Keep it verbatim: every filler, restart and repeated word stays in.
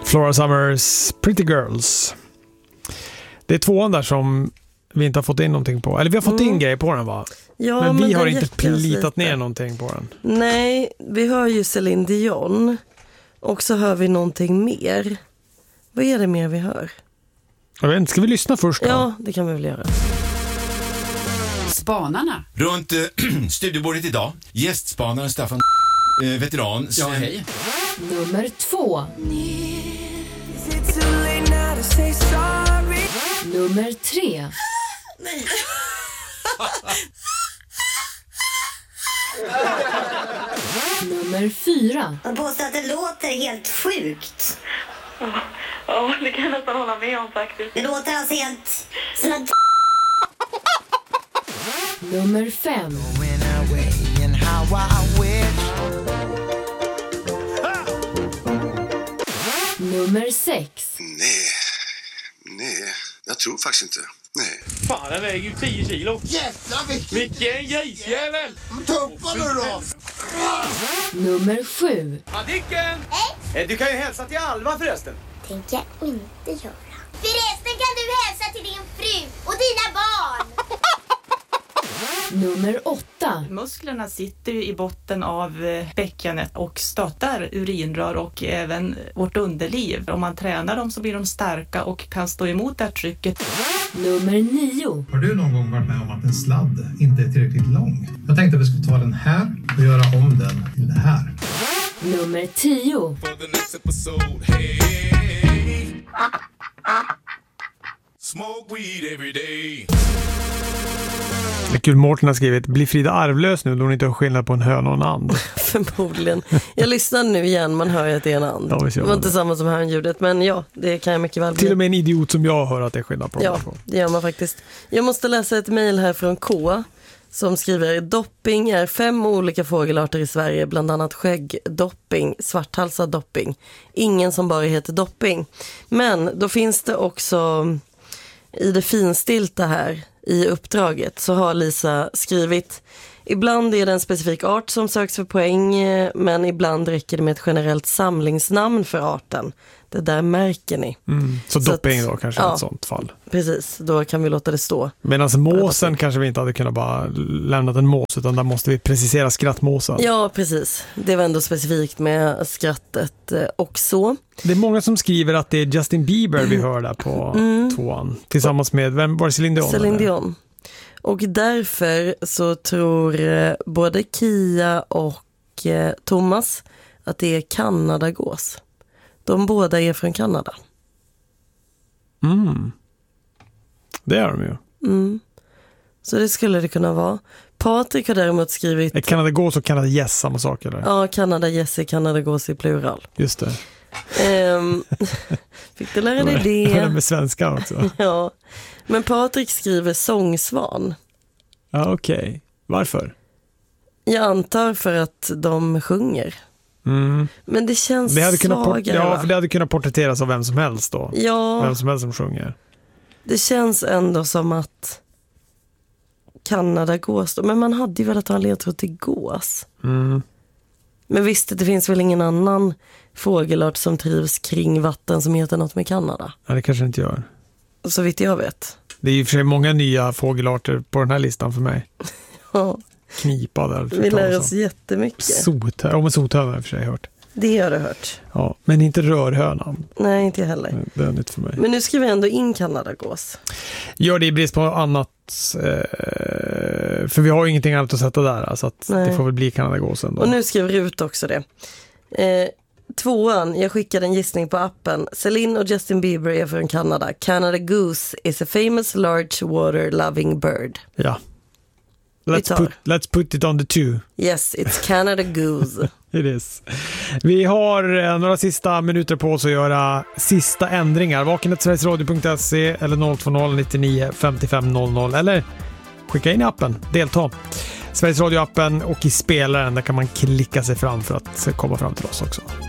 Flora Summers, Pretty Girls. Det är tvåan där som vi inte har fått in någonting på. Eller vi har fått mm. in grejer på den, va? Ja, men vi men har inte plitat lite. ner någonting på den. Nej, vi hör ju Celine Dion. Och så hör vi någonting mer. Vad är det mer vi hör? Jag vet inte, ska vi lyssna först då? Ja, det kan vi väl göra. Spanarna. Runt äh, studiebordet idag, gästspanaren Staffan, äh, veteran. Ja, hej. Nummer två. Nummer tre. Nej. Nummer fyra. Man påstår att det låter helt sjukt. Ja, ja, det kan jag nästan hålla med om faktiskt. Det låter alltså helt som att... Nummer fem. Nummer sex. Nej, nej, jag tror faktiskt inte. Nej. Fan, den väger ju tio kilo. Jävlar vilken... Vilken grisjävel! Tuppa nu då! Nummer sju. Madicken! Hej! Du kan ju hälsa till Alva förresten. Tänker jag inte göra. Förresten kan du hälsa till din fru och dina barn. Nummer åtta. Musklerna sitter ju i botten av bäckenet och stöttar urinrör och även vårt underliv. Om man tränar dem så blir de starka och kan stå emot det här trycket. Nummer nio. Har du någon gång varit med om att en sladd inte är tillräckligt lång? Jag tänkte att vi skulle ta den här och göra om den till det här. Nummer tio. Smoke weed every day. Det är kul, Mårten har skrivit: blir Frida arvlös nu då hon inte har skillnad på en höna och en and? Förmodligen. Jag lyssnar nu igen, man hör ju att det är en and. Ja, det var inte samma som hörnljudet, men ja, det kan jag mycket väl bli. Till och med en idiot som jag hör att det är skillnad på. Ja, det gör man faktiskt. Jag måste läsa ett mejl här från K som skriver: dopping är fem olika fågelarter i Sverige, bland annat skäggdopping, svarthalsad dopping. Ingen som bara heter dopping. Men då finns det också i det finstilta här i uppdraget så har Lisa skrivit: ibland är det en specifik art som söks för poäng, men ibland räcker det med ett generellt samlingsnamn för arten. Det där märker ni. Mm. Så, så dopping då kanske ja, ett sånt fall. Precis, då kan vi låta det stå. Medan måsen kanske vi inte hade kunnat bara lämna en mås, utan där måste vi precisera skrattmåsen. Ja, precis. Det var ändå specifikt med skrattet och så. Det är många som skriver att det är Justin Bieber vi hör där på mm. tvåan. Tillsammans med, vem var det, Celine Dion? Celine Dion. Och därför så tror både Kia och Thomas att det är Kanadagås. De båda är från Kanada. Mm. Det är de ju. Mm. Så det skulle det kunna vara. Patrik har däremot skrivit... Är Kanadagås och Kanada-gäss samma sak eller? Ja, Kanada-gäss är Kanadagås i plural. Just det. Um, fick du lära dig det? Det med svenska också. Ja. Men Patrik skriver sångsvan. Ja, okej. Okay. Varför? Jag antar för att de sjunger. Mm. Men det känns det hade kunnat svagare, Ja, för det hade kunnat porträtteras av vem som helst då. Ja. Vem som helst som sjunger. Det känns ändå som att Kanadagås då. Men man hade ju velat ha en ledtråd till gås. Mm. Men visst, det finns väl ingen annan fågelart som trivs kring vatten som heter något med Kanada? Ja, det kanske inte gör. Så vitt jag vet. Det är ju för sig många nya fågelarter på den här listan för mig. Ja. Knipa där. Vi lär oss jättemycket. Sothö- ja, men sothöna har jag för sig hört. Det har du hört. Ja, men inte rörhönan. Nej, inte heller. Det är nytt för mig. Men nu skriver jag ändå in Kanadagås. Gör det i brist på annat. Eh, för vi har ju ingenting annat att sätta där. Så att det får väl bli Kanadagåsen då. Och nu skriver Rut också det. Eh, tvåan, jag skickade en gissning på appen. Celine och Justin Bieber är från Kanada. Canada Goose is a famous large water loving bird. Ja. Let's put, let's put it on the two. Yes, it's Canada Goose. It is. Vi har eh, några sista minuter på oss att göra sista ändringar. Vakenet sveriges radio punkt se eller noll två noll nittionio femtiofem noll noll eller skicka in i appen. Delta. Sveriges Radio-appen och i spelaren där kan man klicka sig fram för att komma fram till oss också.